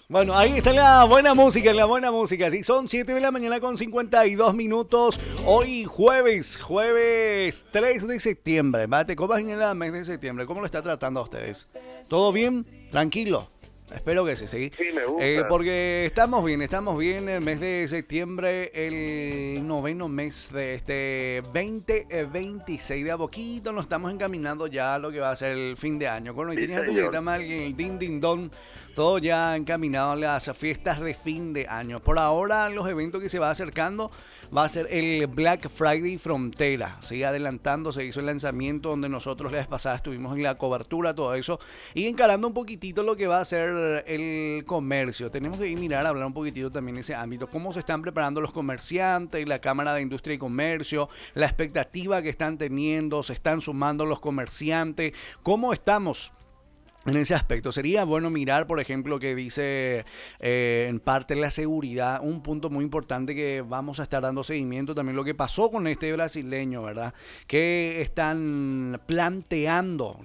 Bueno, ahí está la buena música, la buena música. Sí, son 7 de la mañana con 52 minutos. Hoy jueves 3 de septiembre. Mate, ¿cómo es en el mes de septiembre? ¿Cómo lo está tratando a ustedes? ¿Todo bien? ¿Tranquilo? Espero que sí, sí. Sí, me gusta. Porque estamos bien. El mes de septiembre, el noveno mes de este 2026. De a poquito nos estamos encaminando ya a lo que va a ser el fin de año. Cuando Sí, tienes a tu señor. mal el din din don, todo ya encaminado a las fiestas de fin de año. Por ahora, los eventos que se va acercando va a ser el Black Friday Frontera. Sigue adelantando, se hizo el lanzamiento donde nosotros la vez pasada estuvimos en la cobertura, todo eso, y encarando un poquitito lo que va a ser el comercio. Tenemos que ir mirar, hablar un poquitito también en ese ámbito, cómo se están preparando los comerciantes, la Cámara de Industria y Comercio, la expectativa que están teniendo, se están sumando los comerciantes, cómo estamos en ese aspecto. Sería bueno mirar, por ejemplo, que dice en parte la seguridad, un punto muy importante que vamos a estar dando seguimiento también lo que pasó con este brasileño, ¿verdad? Que están planteando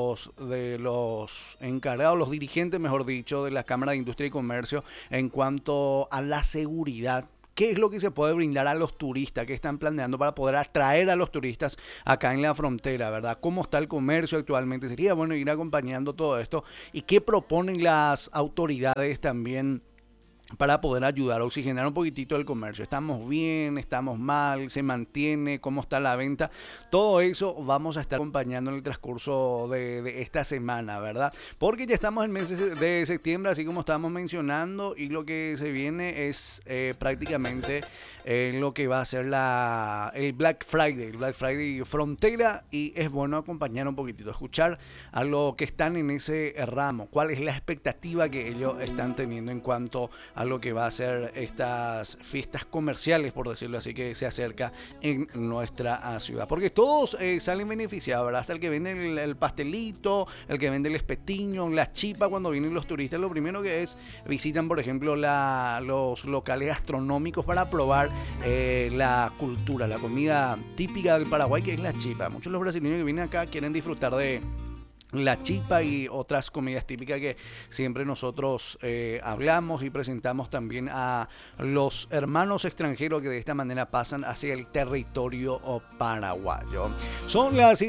los encargados, los dirigentes, mejor dicho, de la Cámara de Industria y Comercio en cuanto a la seguridad. ¿Qué es lo que se puede brindar a los turistas? ¿Qué están planeando para poder atraer a los turistas acá en la frontera, verdad? ¿Cómo está el comercio actualmente? Sería bueno ir acompañando todo esto. ¿Y qué proponen las autoridades también para poder ayudar a oxigenar un poquitito el comercio? ¿Estamos bien? ¿Estamos mal? ¿Se mantiene? ¿Cómo está la venta? Todo eso vamos a estar acompañando en el transcurso de esta semana, ¿verdad? Porque ya estamos en el mes de septiembre, así como estábamos mencionando, y lo que se viene es prácticamente lo que va a ser el Black Friday Frontera, y es bueno acompañar un poquitito, escuchar a los que están en ese ramo, cuál es la expectativa que ellos están teniendo en cuanto a lo que va a ser estas fiestas comerciales, por decirlo así, que se acerca en nuestra ciudad. Porque todos salen beneficiados, ¿verdad? Hasta el que vende el pastelito, el que vende el espetiño, la chipa. Cuando vienen los turistas, lo primero que es, visitan, por ejemplo, los locales gastronómicos para probar la cultura, la comida típica del Paraguay, que es la chipa. Muchos de los brasileños que vienen acá quieren disfrutar de la chipa y otras comidas típicas que siempre nosotros hablamos y presentamos también a los hermanos extranjeros que de esta manera pasan hacia el territorio paraguayo. Son las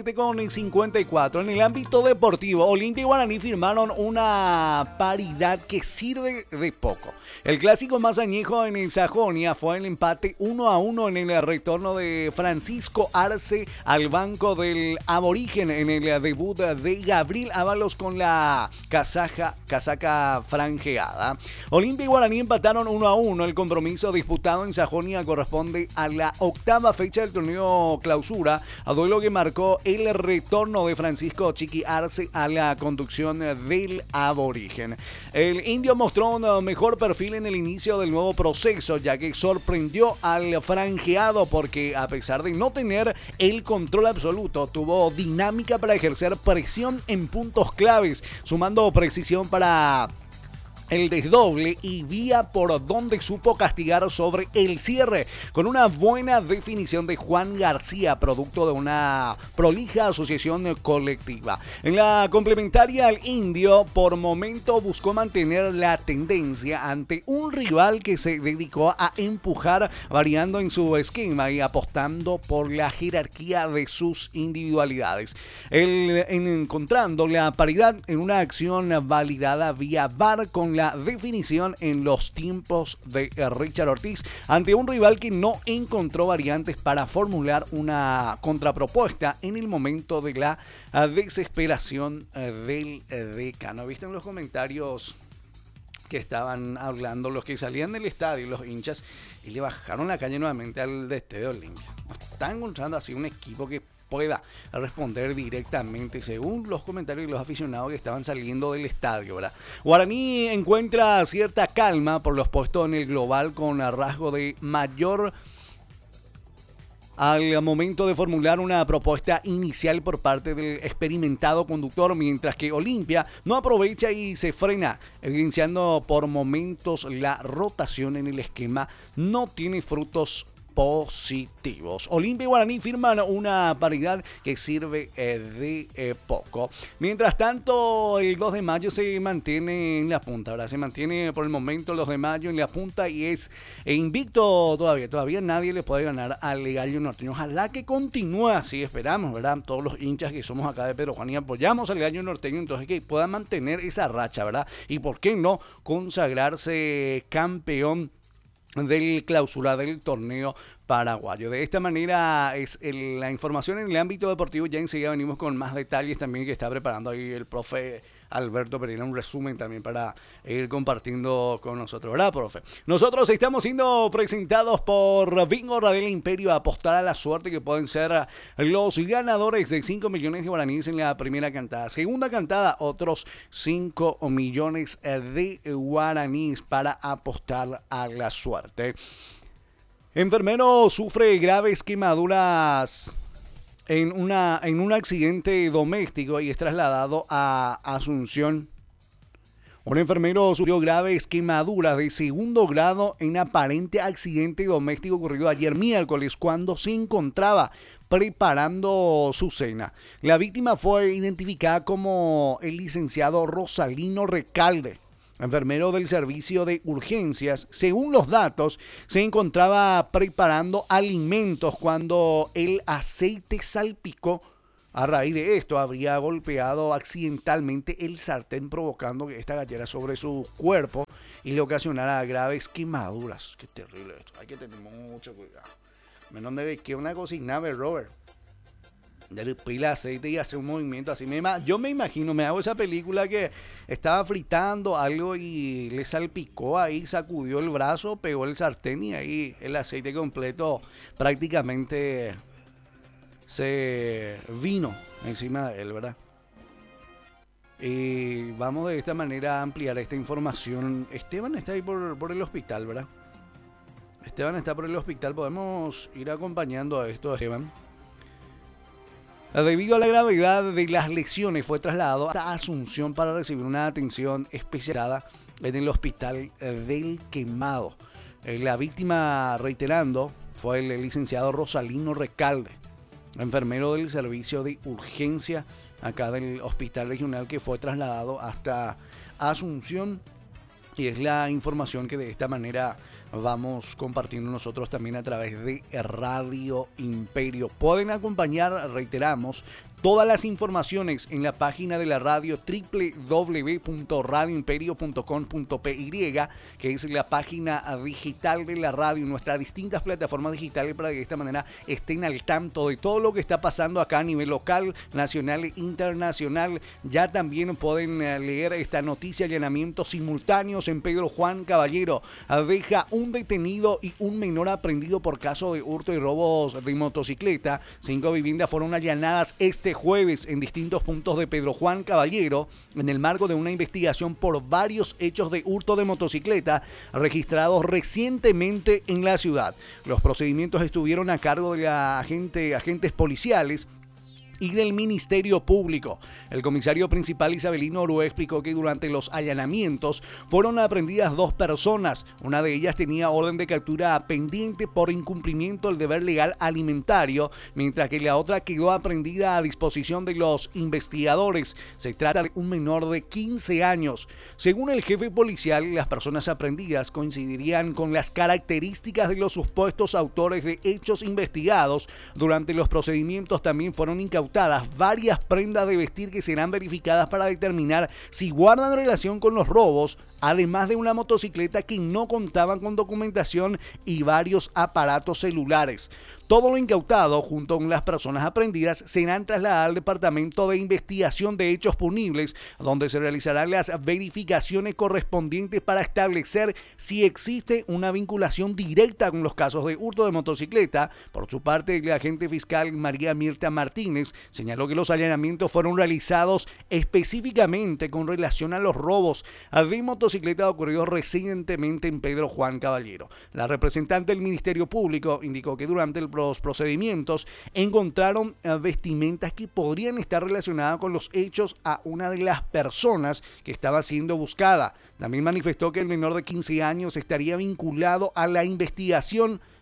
7:54. En el ámbito deportivo, Olimpia y Guaraní firmaron una paridad que sirve de poco. El clásico más añejo en Sajonia fue el empate 1-1 en el retorno de Francisco Arce al banco del Aborigen en el debut de Gabriel Ábalos con la casaca franjeada. Olimpia y Guaraní empataron 1-1. El compromiso disputado en Sajonia corresponde a la octava fecha del torneo clausura, a duelo que marcó el retorno de Francisco Chiqui Arce a la conducción del Aborigen. El indio mostró un mejor perfil en el inicio del nuevo proceso, ya que sorprendió al franjeado porque, a pesar de no tener el control absoluto, tuvo dinámica para ejercer presión en puntos claves, sumando precisión para el desdoble y vía por donde supo castigar sobre el cierre, con una buena definición de Juan García, producto de una prolija asociación colectiva. En la complementaria, el indio por momento buscó mantener la tendencia ante un rival que se dedicó a empujar, variando en su esquema y apostando por la jerarquía de sus individualidades. Encontrando la paridad en una acción validada vía VAR con la definición en los tiempos de Richard Ortiz ante un rival que no encontró variantes para formular una contrapropuesta en el momento de la desesperación del decano. ¿Viste en los comentarios que estaban hablando los que salían del estadio, los hinchas, y le bajaron la calle nuevamente al de Estadio Olimpia? Están encontrando así un equipo que pueda responder directamente según los comentarios de los aficionados que estaban saliendo del estadio, ¿verdad? Guaraní encuentra cierta calma por los puestos en el global con rasgo de mayor al momento de formular una propuesta inicial por parte del experimentado conductor, mientras que Olimpia no aprovecha y se frena, evidenciando por momentos la rotación en el esquema no tiene frutos positivos. Olimpia y Guaraní firman una paridad que sirve de poco. Mientras tanto, el 2 de mayo se mantiene en la punta, ¿verdad? Se mantiene por el momento el 2 de mayo en la punta y es invicto todavía. Todavía nadie le puede ganar al Gallo Norteño. Ojalá que continúe así, esperamos, ¿verdad? Todos los hinchas que somos acá de Pedro Juan y apoyamos al Gallo Norteño, entonces que pueda mantener esa racha, ¿verdad? Y por qué no consagrarse campeón del clausura del torneo paraguayo. De esta manera es la información en el ámbito deportivo. Ya enseguida venimos con más detalles también que está preparando ahí el profe Alberto Pereira, un resumen también para ir compartiendo con nosotros, ¿verdad, profe? Nosotros estamos siendo presentados por Bingo Radel Imperio. Apostar a la suerte, que pueden ser los ganadores de 5 millones de guaraníes en la primera cantada. Segunda cantada, otros 5 millones de guaraníes para apostar a la suerte. Enfermero sufre graves quemaduras en un accidente doméstico y es trasladado a Asunción. Un enfermero sufrió graves quemaduras de segundo grado en aparente accidente doméstico ocurrido ayer miércoles cuando se encontraba preparando su cena. La víctima fue identificada como el licenciado Rosalino Recalde, enfermero del servicio de urgencias. Según los datos, se encontraba preparando alimentos cuando el aceite salpicó. A raíz de esto, habría golpeado accidentalmente el sartén, provocando que esta cayera sobre su cuerpo y le ocasionara graves quemaduras. Qué terrible esto. Hay que tener mucho cuidado. Menos de que una cocina, Robert. Darle pila aceite y hacer un movimiento así. Yo me imagino, me hago esa película que estaba fritando algo y le salpicó ahí, sacudió el brazo, pegó el sartén y ahí el aceite completo prácticamente se vino encima de él, ¿verdad? Y vamos de esta manera a ampliar esta información. Esteban está ahí por el hospital, ¿verdad? Esteban está por el hospital, podemos ir acompañando a esto, Esteban. Debido a la gravedad de las lesiones, fue trasladado hasta Asunción para recibir una atención especializada en el hospital del Quemado. La víctima, reiterando, fue el licenciado Rosalino Recalde, enfermero del servicio de urgencia acá del hospital regional, que fue trasladado hasta Asunción. Y es la información que de esta manera vamos compartiendo nosotros también a través de Radio Imperio. Pueden acompañar, reiteramos, todas las informaciones en la página de la radio www.radioimperio.com.py, que es la página digital de la radio, nuestras distintas plataformas digitales, para que de esta manera estén al tanto de todo lo que está pasando acá a nivel local, nacional e internacional. Ya también pueden leer esta noticia: allanamientos simultáneos en Pedro Juan Caballero. Deja un detenido y un menor aprendido por caso de hurto y robos de motocicleta. 5 viviendas fueron allanadas este jueves en distintos puntos de Pedro Juan Caballero en el marco de una investigación por varios hechos de hurto de motocicleta registrados recientemente en la ciudad. Los procedimientos estuvieron a cargo de agentes policiales y del Ministerio Público. El comisario principal Isabelino Orue explicó que durante los allanamientos fueron aprehendidas 2 personas. Una de ellas tenía orden de captura pendiente por incumplimiento del deber legal alimentario, mientras que la otra quedó aprehendida a disposición de los investigadores. Se trata de un menor de 15 años. Según el jefe policial, las personas aprehendidas coincidirían con las características de los supuestos autores de hechos investigados. Durante los procedimientos también fueron incautadas varias prendas de vestir que serán verificadas para determinar si guardan relación con los robos, además de una motocicleta que no contaban con documentación y varios aparatos celulares. Todo lo incautado, junto con las personas aprehendidas, serán trasladadas al Departamento de Investigación de Hechos Punibles, donde se realizarán las verificaciones correspondientes para establecer si existe una vinculación directa con los casos de hurto de motocicleta. Por su parte, la agente fiscal María Mirta Martínez señaló que los allanamientos fueron realizados específicamente con relación a los robos de motocicleta ocurridos recientemente en Pedro Juan Caballero. La representante del Ministerio Público indicó que durante los procedimientos encontraron vestimentas que podrían estar relacionadas con los hechos a una de las personas que estaba siendo buscada. También manifestó que el menor de 15 años estaría vinculado a la investigación,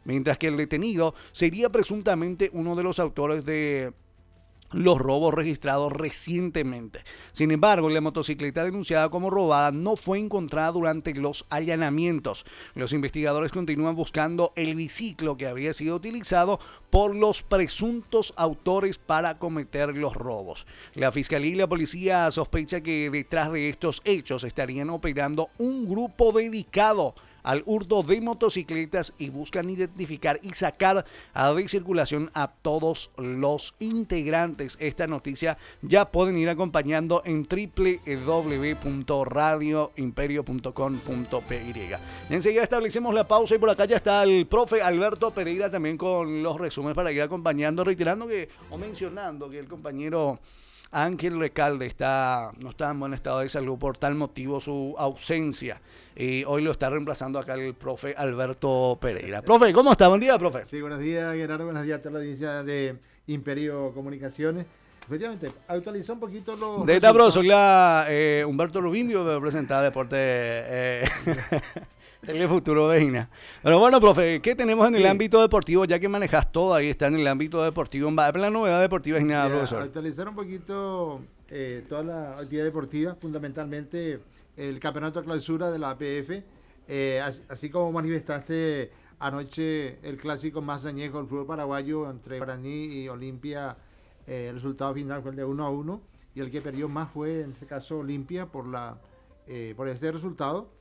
mientras que el detenido sería presuntamente uno de los autores de los robos registrados recientemente. Sin embargo, la motocicleta denunciada como robada no fue encontrada durante los allanamientos. Los investigadores continúan buscando el biciclo que había sido utilizado por los presuntos autores para cometer los robos. La fiscalía y la policía sospecha que detrás de estos hechos estarían operando un grupo dedicado al hurto de motocicletas y buscan identificar y sacar de circulación a todos los integrantes. Esta noticia ya pueden ir acompañando en www.radioimperio.com.py. Enseguida establecemos la pausa y por acá ya está el profe Alberto Pereira también con los resúmenes para ir acompañando, reiterando que o mencionando que el compañero Ángel Recalde no está en buen estado de salud, por tal motivo su ausencia. Y hoy lo está reemplazando acá el profe Alberto Pereira. Profe, ¿cómo está? Buen día, profe. Sí, buenos días, Gerardo. Buenos días a toda la audiencia de Imperio Comunicaciones. Efectivamente, actualizó un poquito los... De esta profesora Humberto Rubinio, presentada Deporte Telefuturo Vejina. Pero bueno, profe, ¿qué tenemos en el ámbito deportivo? Ya que manejas todo, ahí está en el ámbito deportivo. La novedad deportiva es nada, profesor. Actualizar un poquito toda la actividad deportiva, fundamentalmente el campeonato de clausura de la APF, así como manifestaste anoche el clásico más añejo del fútbol paraguayo entre Guaraní y Olimpia. El resultado final fue el de 1-1 y el que perdió más fue en este caso Olimpia por este resultado.